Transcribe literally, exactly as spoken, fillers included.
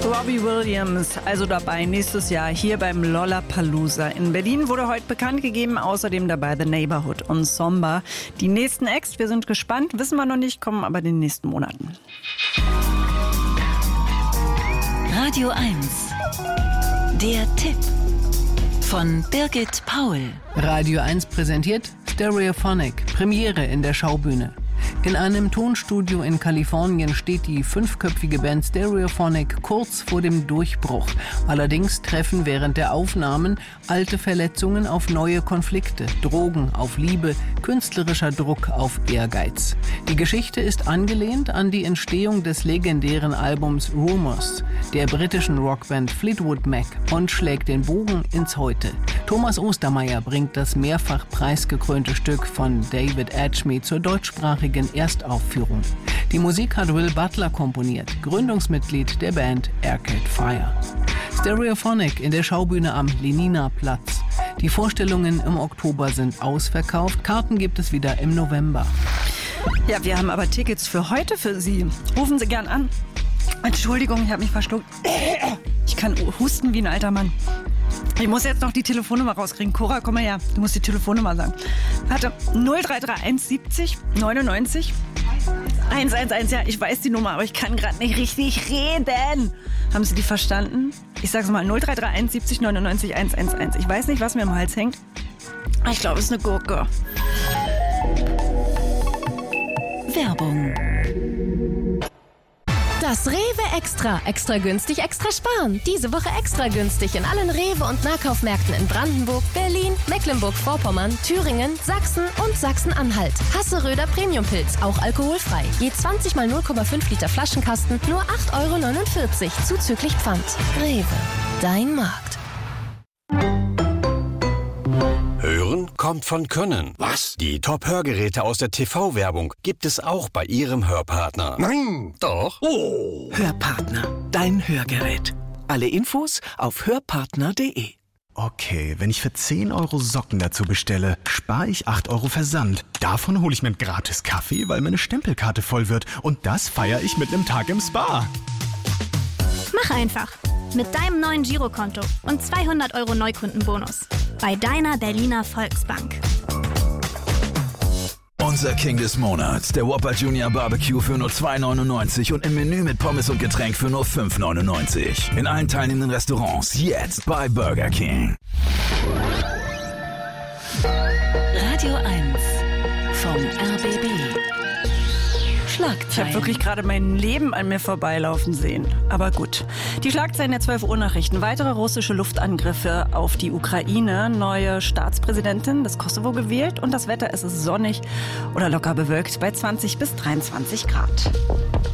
Robbie Williams, also dabei nächstes Jahr hier beim Lollapalooza. In Berlin wurde heute bekannt gegeben, außerdem dabei The Neighborhood und Somba. Die nächsten Acts, wir sind gespannt, wissen wir noch nicht, kommen aber in den nächsten Monaten. Radio eins. Der Tipp von Birgit Paul. Radio eins präsentiert Stereophonic, Premiere in der Schaubühne. In einem Tonstudio in Kalifornien steht die fünfköpfige Band Stereophonic kurz vor dem Durchbruch. Allerdings treffen während der Aufnahmen alte Verletzungen auf neue Konflikte, Drogen auf Liebe, künstlerischer Druck auf Ehrgeiz. Die Geschichte ist angelehnt an die Entstehung des legendären Albums Rumours der britischen Rockband Fleetwood Mac und schlägt den Bogen ins Heute. Thomas Ostermeier bringt das mehrfach preisgekrönte Stück von David Edgme zur deutschsprachigen Erstaufführung. Die Musik hat Will Butler komponiert, Gründungsmitglied der Band Arcade Fire. Stereophonic in der Schaubühne am Lenina-Platz. Die Vorstellungen im Oktober sind ausverkauft. Karten gibt es wieder im November. Ja, wir haben aber Tickets für heute für Sie. Rufen Sie gern an. Entschuldigung, ich habe mich verschluckt. Ich kann husten wie ein alter Mann. Ich muss jetzt noch die Telefonnummer rauskriegen. Cora, komm mal her. Du musst die Telefonnummer sagen. Warte, null drei drei eins siebzig neunundneunzig hundertelf. Ja, ich weiß die Nummer, aber ich kann gerade nicht richtig reden. Haben Sie die verstanden? Ich sag's mal, null drei drei eins siebzig neunundneunzig hundertelf. Ich weiß nicht, was mir im Hals hängt. Ich glaube, es ist eine Gurke. Werbung. Das Rewe Extra. Extra günstig, extra sparen. Diese Woche extra günstig in allen Rewe- und Nahkaufmärkten in Brandenburg, Berlin, Mecklenburg-Vorpommern, Thüringen, Sachsen und Sachsen-Anhalt. Hasseröder Premiumpilz, auch alkoholfrei. Je zwanzig mal null Komma fünf Liter Flaschenkasten, nur acht Euro neunundvierzig, zuzüglich Pfand. Rewe, dein Markt. Hören kommt von Können. Was? Die Top-Hörgeräte aus der T V-Werbung gibt es auch bei Ihrem Hörpartner. Nein, Doch. Oh. Hörpartner, dein Hörgerät. Alle Infos auf hörpartner punkt de. Okay, wenn ich für zehn Euro Socken dazu bestelle, spare ich acht Euro Versand. Davon hole ich mir einen gratis Kaffee, weil meine Stempelkarte voll wird. Und das feiere ich mit einem Tag im Spa. Mach einfach. Mit deinem neuen Girokonto und zweihundert Euro Neukundenbonus. Bei deiner Berliner Volksbank. Unser King des Monats, der Whopper Junior Barbecue für nur zwei neunundneunzig und im Menü mit Pommes und Getränk für nur fünf neunundneunzig. In allen teilnehmenden Restaurants jetzt bei Burger King. Radio eins vom R B B. Schlagzeilen. Ich habe wirklich gerade mein Leben an mir vorbeilaufen sehen. Aber gut. Die Schlagzeilen der zwölf Uhr Nachrichten. Weitere russische Luftangriffe auf die Ukraine. Neue Staatspräsidentin des Kosovo gewählt. Und das Wetter, es ist sonnig oder locker bewölkt bei zwanzig bis dreiundzwanzig Grad.